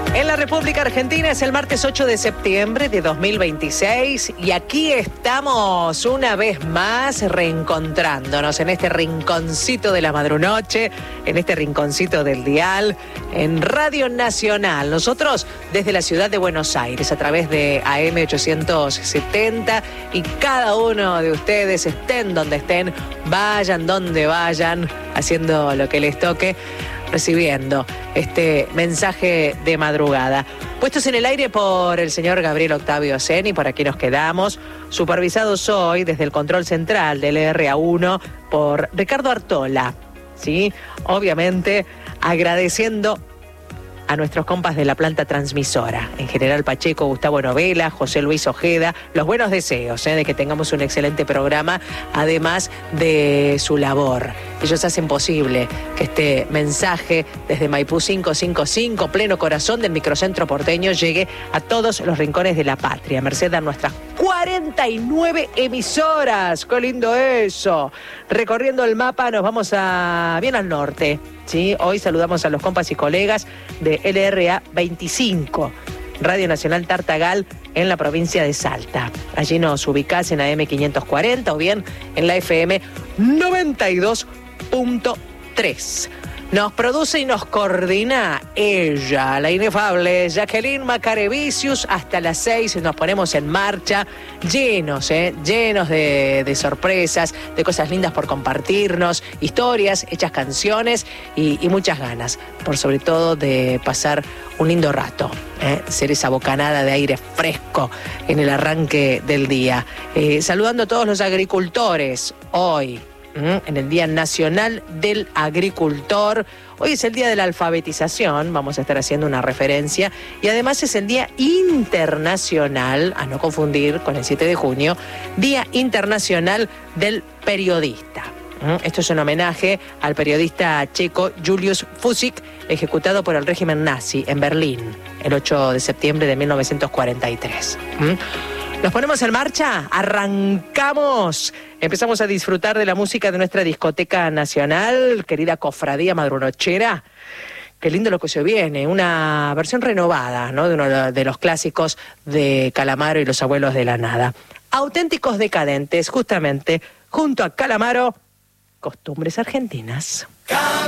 En la República Argentina es el martes 8 de septiembre de 2026 y aquí estamos una vez más reencontrándonos en este rinconcito de la madrunoche, en este rinconcito del dial, en Radio Nacional. Nosotros desde la ciudad de Buenos Aires a través de AM 870 y cada uno de ustedes estén donde estén, vayan donde vayan, haciendo lo que les toque, recibiendo este mensaje de madrugada. Puestos en el aire por el señor Gabriel Octavio Ceni, por aquí nos quedamos, supervisados hoy desde el control central del RA1 por Ricardo Artola, ¿sí? Obviamente agradeciendo a nuestros compas de la planta transmisora, en General Pacheco, Gustavo Novela, José Luis Ojeda, los buenos deseos de que tengamos un excelente programa, además de su labor. Ellos hacen posible que este mensaje desde Maipú 555, pleno corazón del microcentro porteño, llegue a todos los rincones de la patria, merced a nuestras 49 emisoras. ¡Qué lindo eso! Recorriendo el mapa nos vamos bien al norte, ¿sí? Hoy saludamos a los compas y colegas de LRA 25, Radio Nacional Tartagal, en la provincia de Salta. Allí nos ubicás en AM 540 o bien en la FM 92.3. Nos produce y nos coordina ella, la inefable Jacqueline Macarevicius. Hasta las 6 nos ponemos en marcha, llenos de sorpresas, de cosas lindas por compartirnos, historias, hechas canciones y muchas ganas, por sobre todo de pasar un lindo rato, ser esa bocanada de aire fresco en el arranque del día. Saludando a todos los agricultores hoy, en el Día Nacional del Agricultor. Hoy es el Día de la Alfabetización, vamos a estar haciendo una referencia, y además es el Día Internacional, a no confundir con el 7 de junio, Día Internacional del Periodista. Esto es un homenaje al periodista checo Julius Fusik, ejecutado por el régimen nazi en Berlín el 8 de septiembre de 1943. ¿Nos ponemos en marcha? ¡Arrancamos! Empezamos a disfrutar de la música de nuestra discoteca nacional, querida cofradía madrunochera. Qué lindo lo que se viene, una versión renovada, ¿no?, de uno de los clásicos de Calamaro y los Abuelos de la Nada. Auténticos Decadentes, justamente, junto a Calamaro, Costumbres Argentinas.